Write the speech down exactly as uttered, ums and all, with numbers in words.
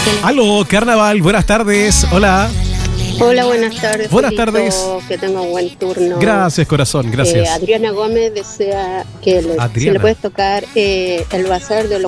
Aló, Carnaval, buenas tardes. Hola. Hola, buenas tardes. Buenas Felito, tardes. que tenga un buen turno. Gracias, corazón, gracias. Eh, Adriana Gómez desea que le, si Adriana. le puedes tocar eh, el bazar de los